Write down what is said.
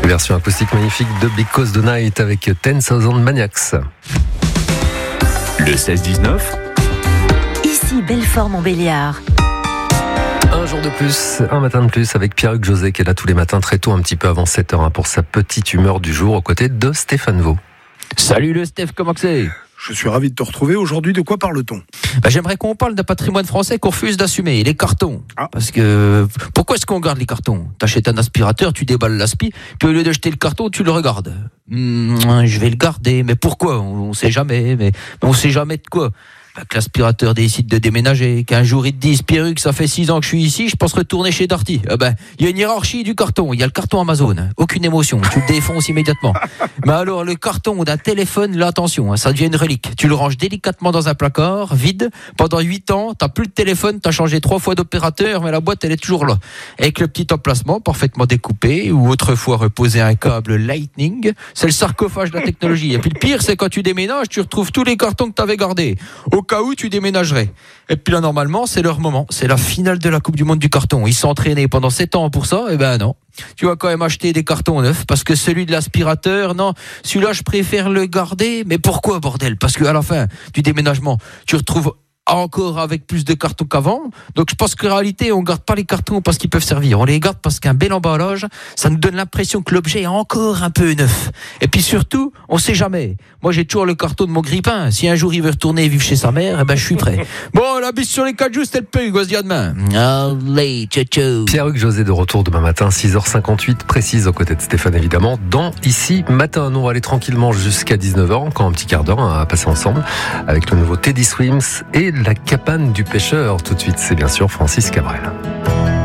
Version acoustique magnifique de Because the Night avec 10,000 Maniacs. Le 16-19. Ici Belfort-Montbéliard. Un jour de plus, un matin de plus avec Pierre-Hugues José qui est là tous les matins très tôt, un petit peu avant 7h pour sa petite humeur du jour aux côtés de Stéphane Vaux. Salut le Steph, comment c'est ? Je suis ravi de te retrouver. Aujourd'hui, de quoi parle-t-on ? J'aimerais qu'on parle d'un patrimoine français qu'on refuse d'assumer, les cartons. Parce que, pourquoi est-ce qu'on garde les cartons ? T'achètes un aspirateur, tu déballes l'aspi, puis au lieu de jeter le carton, tu le regardes. Je vais le garder, mais pourquoi ? On sait jamais, mais on sait jamais de quoi. Que l'aspirateur décide de déménager, qu'un jour il te dise Pierre-Hugues, ça fait 6 ans que je suis ici, je pense retourner chez Darty. Il y a une hiérarchie du carton, il y a le carton Amazon, aucune émotion, tu le défonces immédiatement. Mais alors le carton d'un téléphone, là attention, ça devient une relique. Tu le ranges délicatement dans un placard, vide, pendant 8 ans, t'as plus de téléphone, t'as changé 3 fois d'opérateur, mais la boîte elle est toujours là. Avec le petit emplacement parfaitement découpé, ou autrefois reposé un câble Lightning, c'est le sarcophage de la technologie. Et puis le pire, c'est quand tu déménages, tu retrouves tous les cartons que t'avais gardés. Au cas où tu déménagerais. Et puis là, normalement, c'est leur moment. C'est la finale de la Coupe du Monde du carton. Ils sont entraînés pendant 7 ans pour ça. Eh ben non. Tu vas quand même acheter des cartons neufs parce que celui de l'aspirateur, non, celui-là, je préfère le garder. Mais pourquoi, bordel ? Parce qu'à la fin du déménagement, tu retrouves encore avec plus de cartons qu'avant. Donc je pense qu'en réalité, on garde pas les cartons parce qu'ils peuvent servir. On les garde parce qu'un bel emballage, ça nous donne l'impression que l'objet est encore un peu neuf. Et puis surtout, on sait jamais. Moi, j'ai toujours le carton de mon grippin. Si un jour il veut retourner vivre chez sa mère, je suis prêt. Bon, la bise sur les 4 jours, c'était le peu. On se dit à demain. Allez, ciao, ciao. Pierre-Hugues José de retour demain matin, 6h58, précise aux côtés de Stéphane évidemment, dans Ici Matin. Nous, on va aller tranquillement jusqu'à 19h, encore un petit quart d'heure à passer ensemble, avec le nouveau Teddy Swims et la cabane du pêcheur. Tout de suite, c'est bien sûr Francis Cabrel.